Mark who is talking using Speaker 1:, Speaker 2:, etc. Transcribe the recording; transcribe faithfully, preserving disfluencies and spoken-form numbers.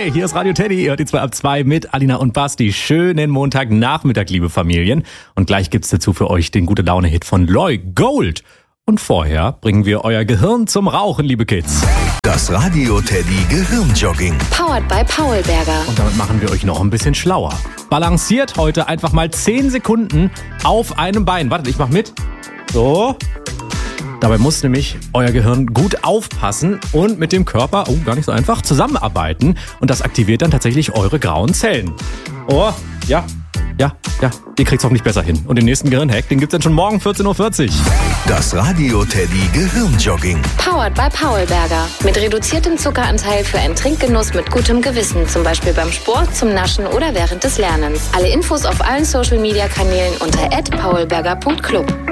Speaker 1: Hey, hier ist Radio Teddy. Ihr hört die zwei ab zwei mit Alina und Basti. Schönen Montagnachmittag, liebe Familien. Und gleich gibt's dazu für euch den Gute-Laune-Hit von Loy, Gold. Und vorher bringen wir euer Gehirn zum Rauchen, liebe Kids.
Speaker 2: Das Radio Teddy Gehirnjogging.
Speaker 3: Powered by Paulberger.
Speaker 1: Und damit machen wir euch noch ein bisschen schlauer. Balanciert heute einfach mal zehn Sekunden auf einem Bein. Wartet, ich mach mit. So. Dabei muss nämlich euer Gehirn gut aufpassen und mit dem Körper, oh, gar nicht so einfach, zusammenarbeiten. Und das aktiviert dann tatsächlich eure grauen Zellen. Oh, ja, ja, ja, ihr kriegt's auch nicht besser hin. Und den nächsten Gehirnhack, den gibt's dann schon morgen vierzehn Uhr vierzig.
Speaker 2: Das Radio Teddy Gehirnjogging.
Speaker 3: Powered by Paulberger. Mit reduziertem Zuckeranteil für einen Trinkgenuss mit gutem Gewissen. Zum Beispiel beim Sport, zum Naschen oder während des Lernens. Alle Infos auf allen Social-Media-Kanälen unter at paulberger punkt club.